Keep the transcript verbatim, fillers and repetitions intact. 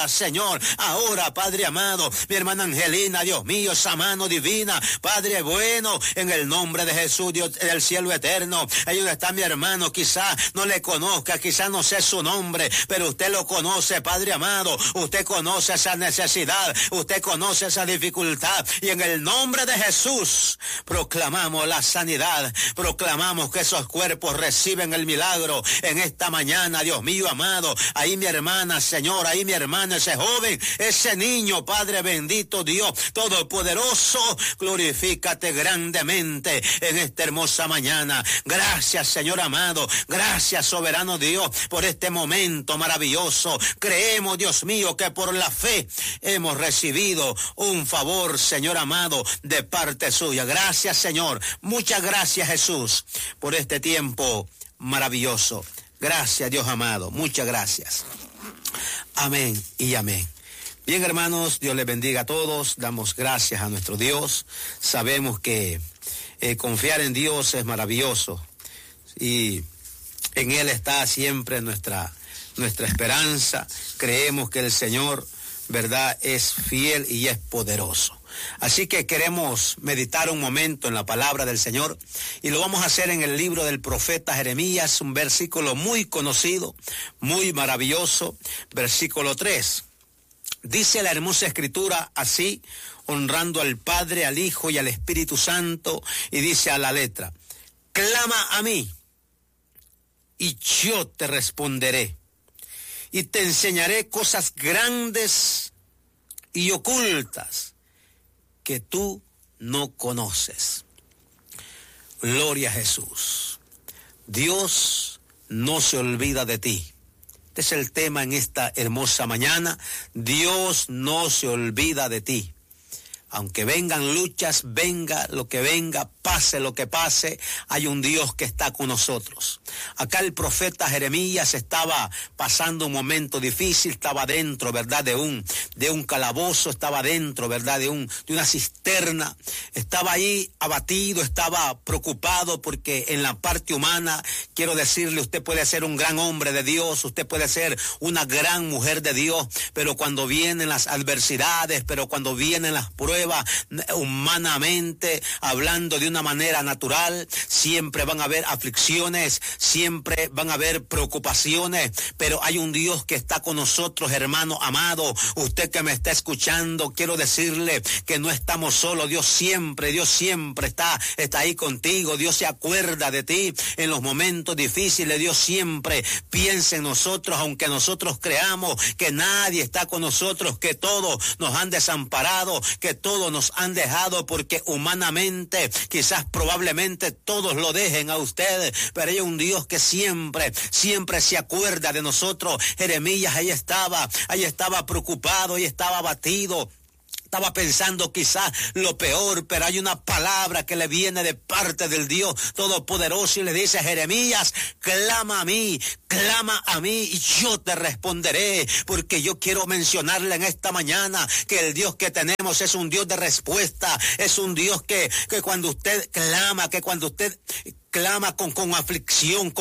ahora, Señor, ahora, Padre amado, mi hermana Angelina, Dios mío, esa mano divina, Padre bueno, en el nombre de Jesús, Dios del cielo eterno, ahí donde está mi hermano, quizá no le conozca, quizá no sé su nombre, pero usted lo conoce, Padre amado, usted conoce esa necesidad, usted conoce esa dificultad, y en el nombre de Jesús, proclamamos la sanidad, proclamamos que esos cuerpos reciben el milagro en esta mañana, Dios mío amado, ahí mi hermana, Señor, ahí mi hermana, ese joven, ese niño, Padre bendito Dios, todopoderoso, glorifícate grandemente en esta hermosa mañana. Gracias, Señor amado, gracias, soberano Dios, por este momento maravilloso. Creemos, Dios mío, que por la fe hemos recibido un favor, Señor amado, de parte suya. Gracias, Señor, muchas gracias, Jesús, por este tiempo maravilloso. Gracias, Dios amado, muchas gracias. Amén y amén. Bien, hermanos, Dios les bendiga a todos. Damos gracias a nuestro Dios. Sabemos que eh, confiar en Dios es maravilloso y en Él está siempre nuestra, nuestra esperanza. Creemos que el Señor, verdad, es fiel y es poderoso. Así que queremos meditar un momento en la palabra del Señor y lo vamos a hacer en el libro del profeta Jeremías, un versículo muy conocido, muy maravilloso, versículo tres. Dice la hermosa escritura así, honrando al Padre, al Hijo y al Espíritu Santo, y dice a la letra: clama a mí y yo te responderé y te enseñaré cosas grandes y ocultas que tú no conoces. Gloria a Jesús. Dios no se olvida de ti. Este es el tema en esta hermosa mañana. Dios no se olvida de ti. Aunque vengan luchas, venga lo que venga, pase lo que pase, hay un Dios que está con nosotros. Acá el profeta Jeremías estaba pasando un momento difícil, estaba dentro, ¿verdad?, de un, de un calabozo, estaba dentro, ¿verdad?, de un, de una cisterna, estaba ahí abatido, estaba preocupado porque en la parte humana, quiero decirle, usted puede ser un gran hombre de Dios, usted puede ser una gran mujer de Dios, pero cuando vienen las adversidades, pero cuando vienen las pruebas, humanamente, hablando de una manera natural, siempre van a haber aflicciones, siempre van a haber preocupaciones, pero hay un Dios que está con nosotros, hermano amado. Usted que me está escuchando, quiero decirle que no estamos solos. Dios siempre, Dios siempre está, está ahí contigo. Dios se acuerda de ti en los momentos difíciles. Dios siempre piensa en nosotros, aunque nosotros creamos que nadie está con nosotros, que todos nos han desamparado, que todos nos han dejado, porque humanamente quizás probablemente todos lo dejen a ustedes, pero hay un Dios que siempre, siempre se acuerda de nosotros. Jeremías ahí estaba, ahí estaba preocupado, ahí estaba abatido. Estaba pensando quizás lo peor, pero hay una palabra que le viene de parte del Dios Todopoderoso y le dice: Jeremías, clama a mí, clama a mí y yo te responderé, porque yo quiero mencionarle en esta mañana que el Dios que tenemos es un Dios de respuesta, es un Dios que, que cuando usted clama, que cuando usted clama con, con aflicción,